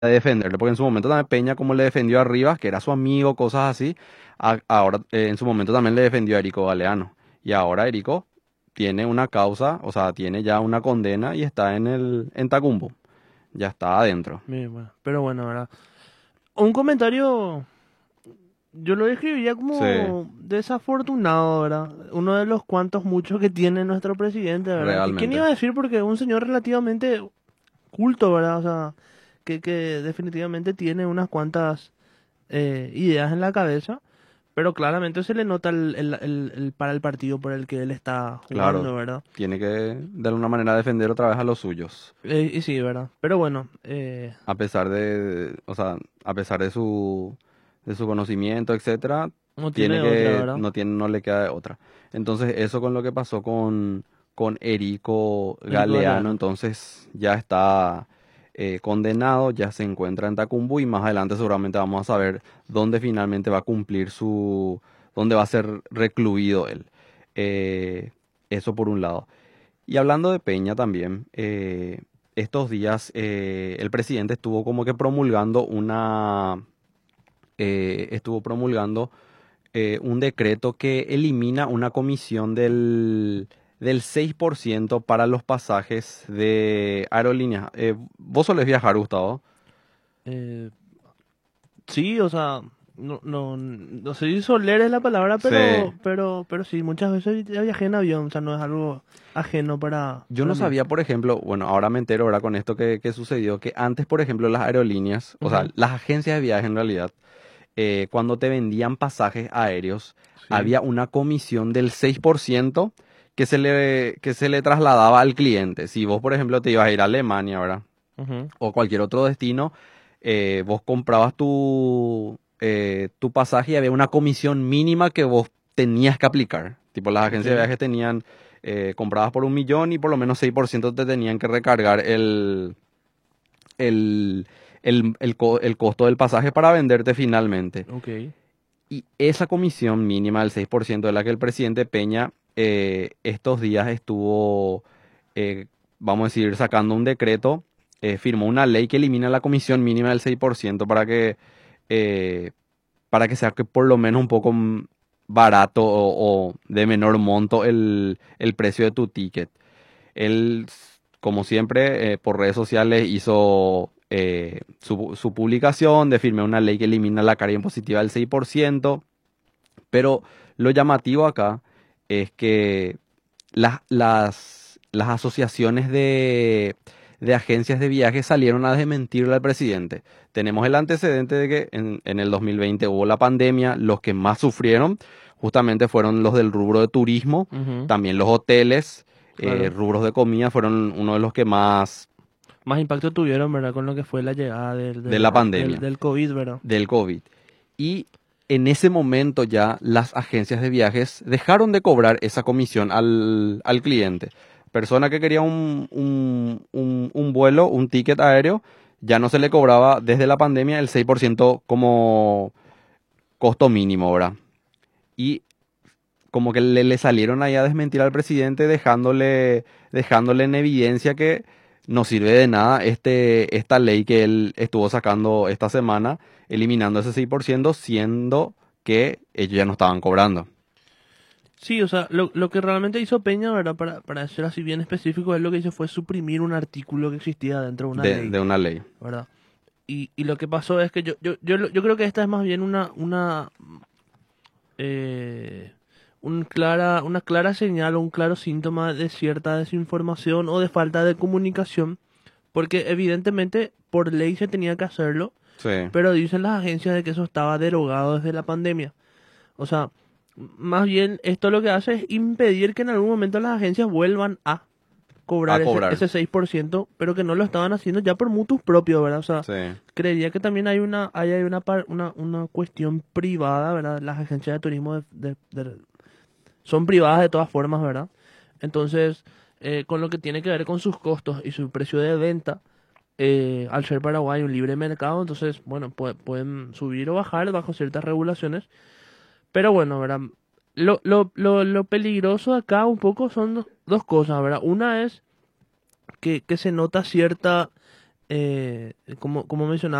de defenderle, porque en su momento también Peña como le defendió a Rivas, que era su amigo, cosas así, ahora en su momento también le defendió a Erico Galeano. Y ahora Erico tiene una causa, o sea, tiene ya una condena y está en Tacumbo, ya está adentro. Bien, bueno, pero bueno, ¿verdad? Un comentario, yo lo describiría Sí, como desafortunado, ¿verdad? Uno de los cuantos muchos que tiene nuestro presidente, ¿verdad? Que quién iba realmente. a decir porque es un señor relativamente culto, ¿verdad? O sea, que definitivamente tiene unas cuantas ideas en la cabeza, pero claramente se le nota para el partido por el que él está Claro, jugando, ¿verdad? tiene que de alguna manera defender otra vez a los suyos, Y sí, ¿verdad? Pero bueno, a pesar de, o sea, a pesar de su conocimiento, etcétera, no tiene tiene otra, que, ¿verdad? no le queda de otra. Entonces, eso con lo que pasó con Erico Eric Galeano, Galeano. entonces ya está condenado, ya se encuentra en Tacumbo y más adelante seguramente vamos a saber dónde finalmente va a cumplir dónde va a ser recluido él. Eso por un lado. Y hablando de Peña también, estos días el presidente estuvo como que estuvo promulgando un decreto que elimina una comisión del 6% para los pasajes de aerolíneas. ¿Vos solés viajar, Gustavo? Eh, sí, o sea, no sé si soler es la palabra, Sí. pero sí, muchas veces ya viajé en avión, o sea, no es algo ajeno Yo para no mí. sabía, por ejemplo, bueno, ahora me entero ahora con esto que sucedió, que antes, por ejemplo, las aerolíneas, o sea, Ujú, las agencias de viaje en realidad, cuando te vendían pasajes aéreos, sí, había una comisión del 6% que se le trasladaba al cliente. Si vos, por ejemplo, te ibas a ir a Alemania, ¿verdad? ujú, O cualquier otro destino, vos comprabas tu pasaje y había una comisión mínima que vos tenías que aplicar. Tipo, las agencias de ok. viajes tenían, comprabas por 1 millón y por lo menos 6% te tenían que recargar el, el costo del pasaje para venderte finalmente. Ok. Y esa comisión mínima del 6% de la que el presidente Peña estos días estuvo, eh, vamos a decir, sacando un decreto, firmó una ley que elimina la comisión mínima del 6% eh, para que sea que por lo menos un poco barato o de menor monto el precio de tu ticket. Él, como siempre, por redes sociales hizo su publicación de firmar una ley que elimina la carga impositiva del 6%, pero lo llamativo acá es que las asociaciones de agencias de viajes salieron a desmentirle al presidente. Tenemos el antecedente de que en el 2020 hubo la pandemia, los que más sufrieron justamente fueron los del rubro de turismo, Ujú, también los hoteles, claro. rubros de comida fueron uno de los que más Más impacto tuvieron, ¿verdad? Con lo que fue la llegada de la pandemia, del COVID, ¿verdad? del COVID. Y en ese momento ya las agencias de viajes dejaron de cobrar esa comisión al cliente. Persona que quería un vuelo, un ticket aéreo, ya no se le cobraba desde la pandemia el 6% como costo mínimo, ¿verdad? Y como que le salieron ahí a desmentir al presidente dejándole en evidencia que no sirve de nada esta ley que él estuvo sacando esta semana, eliminando ese 6% siendo que ellos ya no estaban cobrando Sí, o sea, lo que realmente hizo Peña, ¿verdad? Para ser así bien específico, él lo que hizo fue suprimir un artículo que existía dentro de una ley, de una ley. ¿verdad? Y lo que pasó es que yo creo que esta es más bien eh, una clara señal o un claro síntoma de cierta desinformación o de falta de comunicación, porque evidentemente por ley se tenía que hacerlo, Sí, pero dicen las agencias de que eso estaba derogado desde la pandemia. O sea, más bien esto lo que hace es impedir que en algún momento las agencias vuelvan a a cobrar cobrar. ese 6%, pero que no lo estaban haciendo ya por mutuos propios, ¿verdad? O sea, Sí, creería que también hay una cuestión privada, ¿verdad? Las agencias de turismo son privadas de todas formas, ¿verdad? Entonces, con lo que tiene que ver con sus costos y su precio de venta, al ser Paraguay un libre mercado, entonces, bueno, pueden subir o bajar bajo ciertas regulaciones, pero bueno, ¿verdad? Lo peligroso acá un poco son dos cosas, ¿verdad? Una es que se nota cierta como mencionaba